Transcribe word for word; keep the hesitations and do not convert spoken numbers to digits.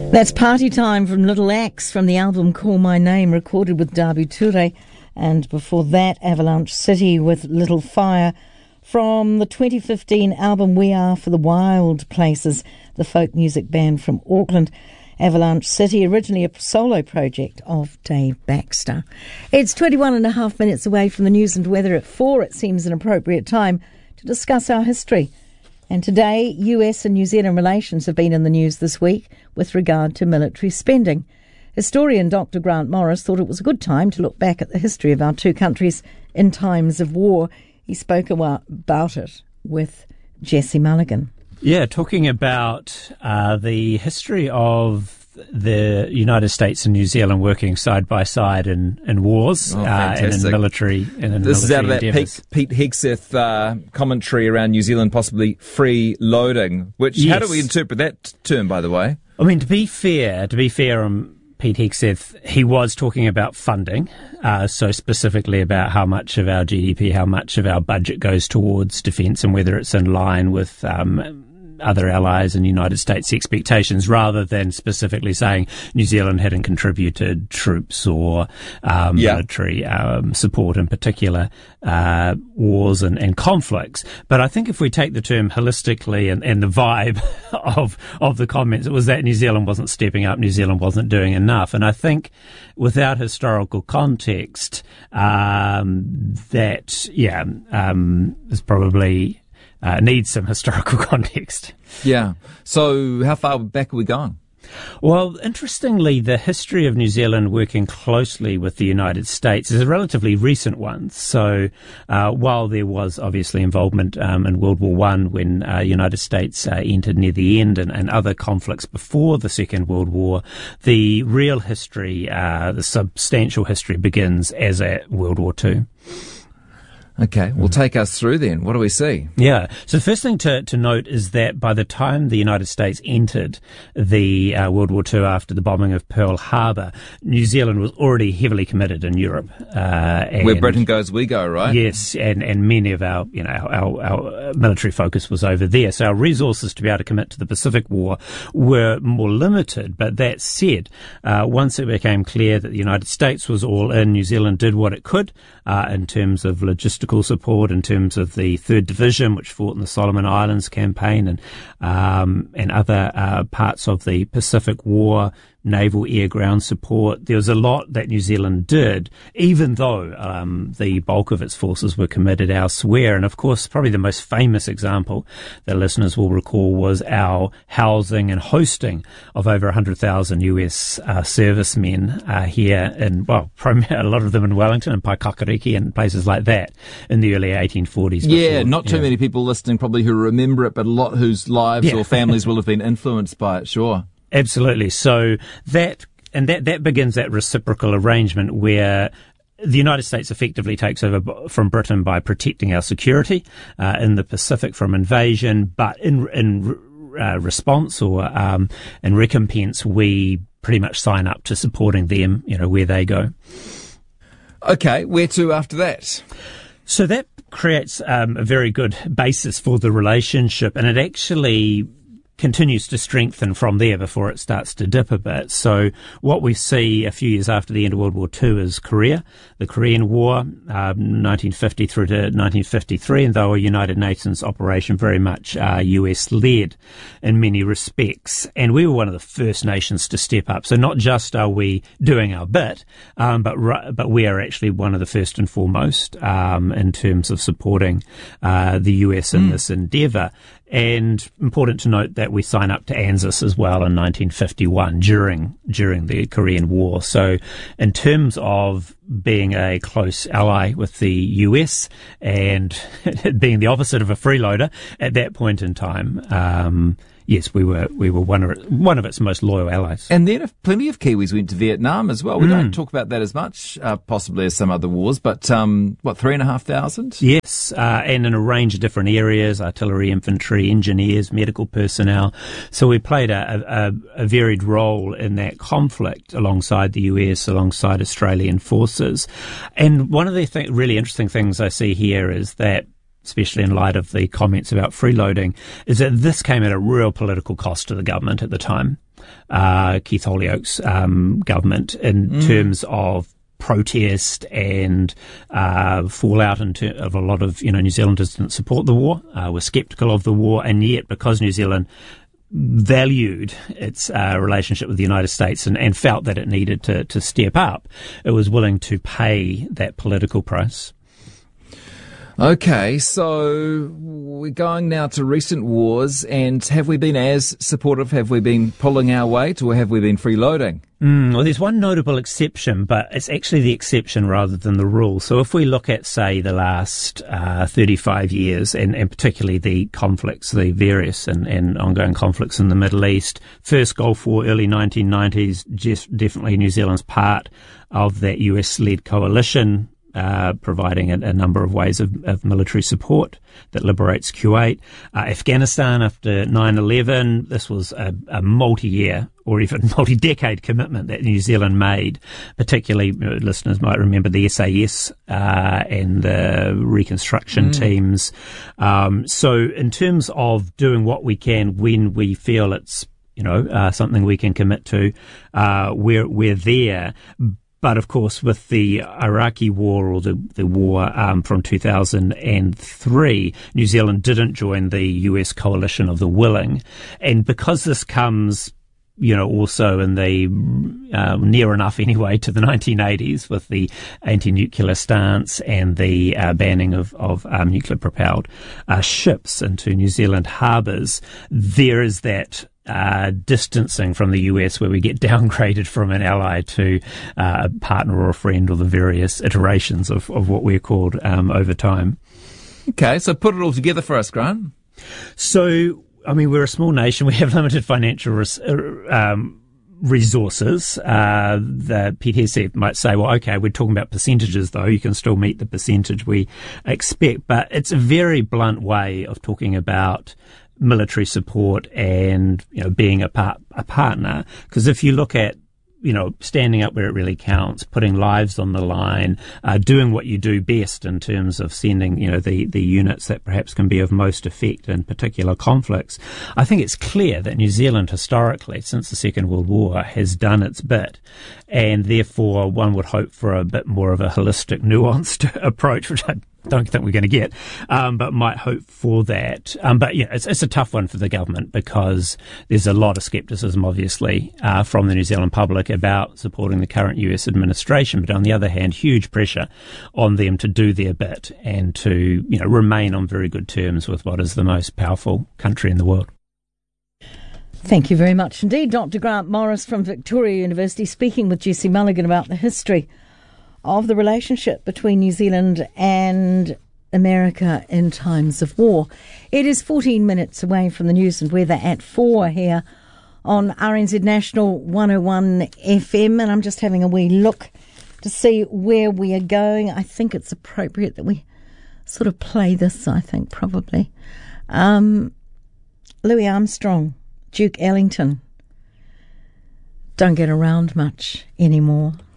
That's Party Time from Little Axe from the album Call My Name, recorded with Dabu Ture. And before that, Avalanche City with Little Fire from the twenty fifteen album We Are for the Wild Places, the folk music band from Auckland. Avalanche City, originally a solo project of Dave Baxter. It's twenty-one and a half minutes away from the news and weather at four. It seems an appropriate time to discuss our history. And today, U S and New Zealand relations have been in the news this week with regard to military spending. Historian Doctor Grant Morris thought it was a good time to look back at the history of our two countries in times of war. He spoke about it with Jesse Mulligan. Yeah, talking about uh, the history of the United States and New Zealand working side by side in, in wars oh, uh, and in military and in This military is out of that endeavours. Pete, Pete Hegseth uh, commentary around New Zealand possibly free loading, which, yes. How do we interpret that term, by the way? I mean, to be fair, to be fair on Pete Hegseth, he was talking about funding, uh, so specifically about how much of our G D P, how much of our budget goes towards defence and whether it's in line with um, other allies and United States expectations, rather than specifically saying New Zealand hadn't contributed troops or um, yeah. military um, support in particular uh, wars and, and conflicts. But I think if we take the term holistically and, and the vibe of of the comments, it was that New Zealand wasn't stepping up, New Zealand wasn't doing enough. And I think without historical context, um, that, yeah, um, is probably... Uh, needs some historical context. Yeah. So how far back are we going? Well, interestingly, the history of New Zealand working closely with the United States is a relatively recent one. So uh, while there was obviously involvement um, in World War One when uh, United States uh, entered near the end and, and other conflicts before the Second World War, the real history, uh, the substantial history begins as at World War Two. Okay, well, take us through then. What do we see? Yeah. So the first thing to, to note is that by the time the United States entered the uh, World War Two after the bombing of Pearl Harbor, New Zealand was already heavily committed in Europe. Uh, and Where Britain goes, we go, right? Yes, and, and many of our, you know, our, our military focus was over there. So our resources to be able to commit to the Pacific War were more limited. But that said, uh, once it became clear that the United States was all in, New Zealand did what it could uh, in terms of logistical support, in terms of the Third Division, which fought in the Solomon Islands campaign, and um, and other uh, parts of the Pacific War, naval air ground support. There was a lot that New Zealand did, even though um, the bulk of its forces were committed elsewhere. And of course, probably the most famous example that listeners will recall was our housing and hosting of over one hundred thousand U S uh, servicemen uh, here in, well, a lot of them in Wellington and Paikakariki and places like that in the early eighteen forties. Yeah, before, not too yeah. many people listening probably who remember it, but a lot whose lives Yeah. or families will have been influenced by it, sure. Absolutely. So that, and that, that begins that reciprocal arrangement where the United States effectively takes over from Britain by protecting our security uh, in the Pacific from invasion, but in, in uh, response or um, in recompense, we pretty much sign up to supporting them, you know, where they go. Okay, where to after that? So that creates um, a very good basis for the relationship, and it actually continues to strengthen from there before it starts to dip a bit. So what we see a few years after the end of World War Two is Korea, the Korean War, um, nineteen fifty through to nineteen fifty-three, and though a United Nations operation, very much uh, U S-led in many respects. And we were one of the first nations to step up. So not just are we doing our bit, um, but but we are actually one of the first and foremost um, in terms of supporting uh, the U S in mm. this endeavour. And important to note that we sign up to ANZUS as well in nineteen fifty-one during during the Korean War. So in terms of being a close ally with the U S and being the opposite of a freeloader at that point in time, um, yes, we were we were one of one of its most loyal allies. And then if plenty of Kiwis went to Vietnam as well. We Mm. don't talk about that as much, uh, possibly as some other wars, but um, what, three and a half thousand? Yes, uh, and in a range of different areas, artillery, infantry, engineers, medical personnel. So we played a, a, a varied role in that conflict alongside the U S, alongside Australian forces. And one of the th- really interesting things I see here is that especially in light of the comments about freeloading, is that this came at a real political cost to the government at the time, uh, Keith Holyoake's um, government, in mm. terms of protest and uh, fallout in ter- of a lot of, you know, New Zealanders didn't support the war, uh, were sceptical of the war, and yet because New Zealand valued its uh, relationship with the United States and, and felt that it needed to, to step up, it was willing to pay that political price. Okay, so we're going now to recent wars, and have we been as supportive? Have we been pulling our weight, or have we been freeloading? Mm, well, there's one notable exception, but it's actually the exception rather than the rule. So if we look at, say, the last uh, thirty-five years, and, and particularly the conflicts, the various and, and ongoing conflicts in the Middle East, first Gulf War, early nineteen nineties, just definitely New Zealand's part of that U S-led coalition, Uh, providing a, a number of ways of, of military support that liberates Kuwait. Uh, Afghanistan after nine eleven, this was a, a multi-year or even multi-decade commitment that New Zealand made. Particularly, you know, listeners might remember the S A S uh, and the reconstruction mm. teams. Um, so in terms of doing what we can when we feel it's, you know, uh, something we can commit to, uh, we're, we're there. But of course, with the Iraqi war or the, the war um, from two thousand three, New Zealand didn't join the U S coalition of the willing. And because this comes, you know, also in the uh, near enough anyway to the nineteen eighties with the anti-nuclear stance and the uh, banning of, of um, nuclear-propelled uh, ships into New Zealand harbours, there is that Uh, distancing from the U S where we get downgraded from an ally to uh, a partner or a friend, or the various iterations of, of what we're called um, over time. Okay, so put it all together for us, Grant. So, I mean, we're a small nation. We have limited financial res- um, resources. Uh, the P T S C might say, well, okay, we're talking about percentages, though. You can still meet the percentage we expect. But it's a very blunt way of talking about military support and, you know, being a part, a partner. Because if you look at, you know, standing up where it really counts, putting lives on the line, uh, doing what you do best in terms of sending, you know, the, the units that perhaps can be of most effect in particular conflicts, I think it's clear that New Zealand historically, since the Second World War, has done its bit. And therefore, one would hope for a bit more of a holistic, nuanced approach, which I don't think we're going to get, um, but might hope for that. Um, but yeah, it's, it's a tough one for the government because there's a lot of scepticism, obviously, uh, from the New Zealand public about supporting the current U S administration. But on the other hand, huge pressure on them to do their bit and to, you know, remain on very good terms with what is the most powerful country in the world. Thank you very much indeed, Doctor Grant Morris from Victoria University, speaking with Jesse Mulligan about the history of the relationship between New Zealand and America in times of war. It is fourteen minutes away from the news and weather at four here on R N Z National one oh one F M, and I'm just having a wee look to see where we are going. I think it's appropriate that we sort of play this, I think, probably. Um, Louis Armstrong, Duke Ellington, don't get around much anymore.